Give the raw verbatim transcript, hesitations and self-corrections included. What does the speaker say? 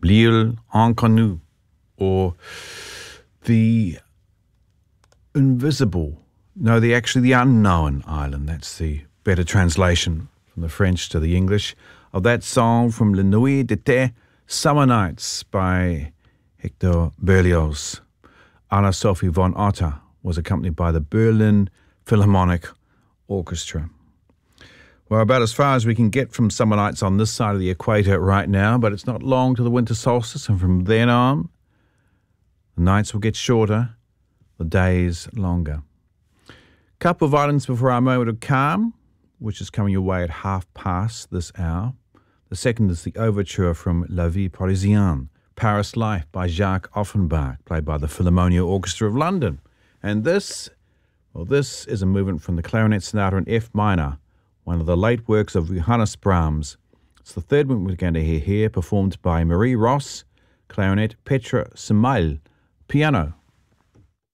L'île Inconnue, or the invisible, no, the actually the unknown island. That's the better translation from the French to the English of that song from La Nuit d'été, Summer Nights by Hector Berlioz. Anna-Sophie von Otter was accompanied by the Berlin Philharmonic Orchestra. We're about as far as we can get from summer nights on this side of the equator right now, but it's not long to the winter solstice, and from then on, the nights will get shorter, the days longer. Couple of items before our moment of calm, which is coming your way at half past this hour. The second is the overture from La Vie Parisienne, Paris Life by Jacques Offenbach, played by the Philharmonia Orchestra of London. And this, well, this is a movement from the Clarinet Sonata in F minor, one of the late works of Johannes Brahms. It's the third one we're going to hear here, performed by Marie Ross, clarinet, Petra Semail, piano.